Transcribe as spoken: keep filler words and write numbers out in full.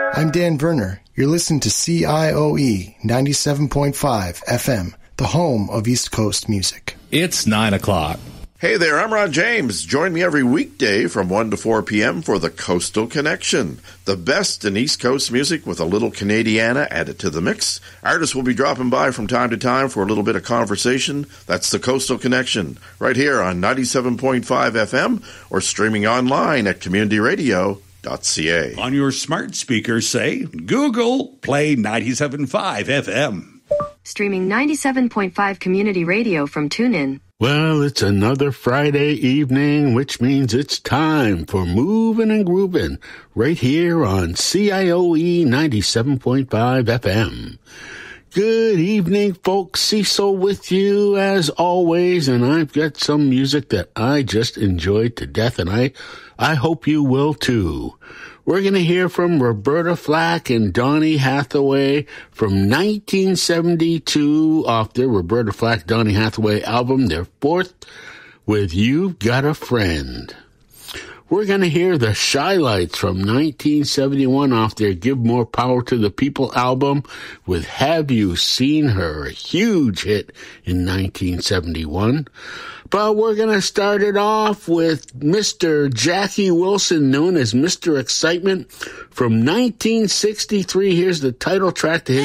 I'm Dan Verner. You're listening to C I O E ninety-seven point five F M, the home of East Coast music. It's nine o'clock. Hey there, I'm Ron James. Join me every weekday from one to four p.m. for the Coastal Connection. The best in East Coast music with a little Canadiana added to the mix. Artists will be dropping by from time to time for a little bit of conversation. That's the Coastal Connection, right here on ninety-seven point five F M or streaming online at community radio dot c a. On your smart speaker, say, Google, play ninety-seven point five F M. Streaming ninety-seven point five Community Radio from TuneIn. Well, it's another Friday evening, which means it's time for Movin' and Groovin' right here on C I O E ninety-seven point five F M. Good evening, folks. Cecil with you as always, and I've got some music that I just enjoyed to death, and I, I hope you will too. We're going to hear from Roberta Flack and Donny Hathaway from nineteen seventy-two off their Roberta Flack Donny Hathaway album, their fourth, with You've Got a Friend. We're going to hear the Shy-Lights from nineteen seventy-one off their Give More Power to the People album with Have You Seen Her, a huge hit in nineteen seventy-one. But we're going to start it off with Mister Jackie Wilson, known as Mister Excitement, from nineteen sixty-three. Here's the title track to his